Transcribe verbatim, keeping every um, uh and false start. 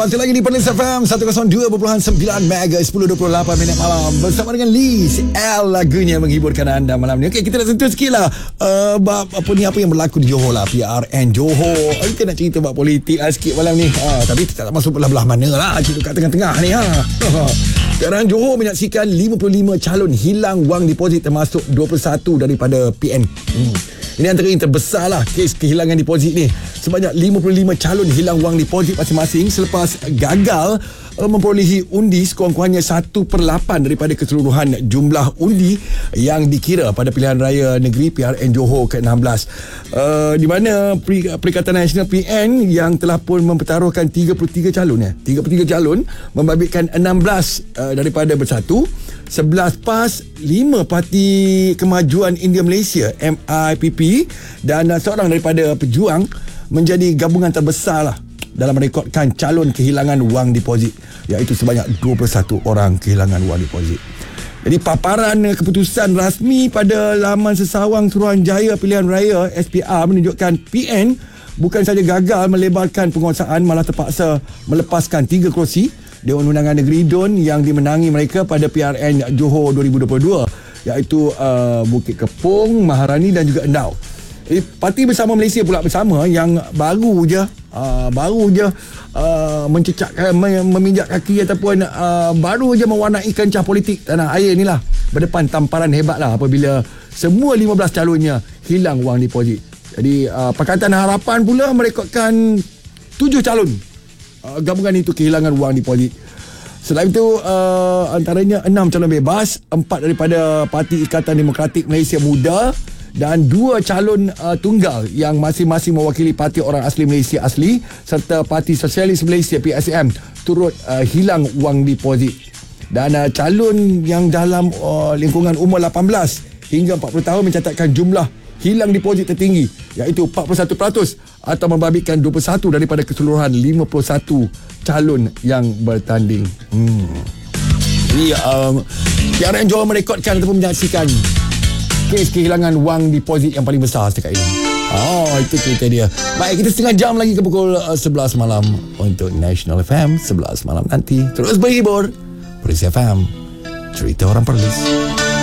Masih lagi di Perlis F M seratus dua perpuluhan sembilan Mega sepuluh dua puluh lapan minit malam bersama dengan Liz L. Lagunya menghiburkan anda malam ni. Okey, kita dah sentuh sikit lah uh, bab apa ni apa yang berlaku di Johor lah, P R N Johor. Kita nak cerita bab politik lah sikit malam ni. Ha, tapi kita tak masuk belah-belah mana lah, cerita kat tengah-tengah ni. Ha. P R N Johor menyaksikan lima puluh lima calon hilang wang deposit termasuk dua puluh satu daripada P N. Hmm. Ini antara yang terbesar lah kes kehilangan deposit ni. Sebanyak lima puluh lima calon hilang wang deposit masing-masing selepas gagal uh, memperolehi undi sekurang-kurangnya satu per lapan daripada keseluruhan jumlah undi yang dikira pada pilihan raya negeri P R N Johor ke enam belas. Uh, di mana Perikatan Nasional P N yang telah pun mempertaruhkan tiga puluh tiga calon ya. tiga puluh tiga calon membabitkan enam belas uh, daripada bersatu, sebelas PAS, lima Parti Kemajuan India Malaysia M I P P dan uh, seorang daripada Pejuang menjadi gabungan terbesar lah dalam merekodkan calon kehilangan wang deposit, iaitu sebanyak dua puluh satu orang kehilangan wang deposit. Jadi paparan keputusan rasmi pada laman sesawang Suruhanjaya Pilihan Raya S P R menunjukkan P N bukan saja gagal melebarkan penguasaan, malah terpaksa melepaskan tiga kerusi Dewan Undangan Negeri D U N yang dimenangi mereka pada P R N Johor dua ribu dua puluh dua, iaitu uh, Bukit Kepong, Maharani dan juga Endau. Eh, Parti Bersama Malaysia pula bersama yang baru je uh, baru je uh, mencecak meminjak kaki ataupun uh, baru je mewarnai kancah politik tanah air ni lah, berdepan tamparan hebat lah apabila semua lima belas calonnya hilang wang deposit. Jadi uh, Pakatan Harapan pula merekodkan tujuh calon uh, gabungan itu kehilangan wang deposit. Selain itu uh, antaranya enam calon bebas, empat daripada Parti Ikatan Demokratik Malaysia Muda dan dua calon uh, tunggal yang masing-masing mewakili Parti Orang Asli Malaysia Asli serta Parti Sosialis Malaysia P S M turut uh, hilang wang deposit. Dan uh, calon yang dalam uh, lingkungan umur lapan belas hingga empat puluh tahun mencatatkan jumlah hilang deposit tertinggi, iaitu empat puluh satu peratus atau membabitkan dua puluh satu daripada keseluruhan lima puluh satu calon yang bertanding. Hmm. Jadi um, P R N Johor merekodkan ataupun menyaksikan kes kehilangan wang deposit yang paling besar setakat ini. Oh, itu cerita dia. Baik, kita setengah jam lagi ke pukul uh, sebelas malam untuk National F M. sebelas malam nanti terus berhibur. Perlis F M, cerita orang Perlis.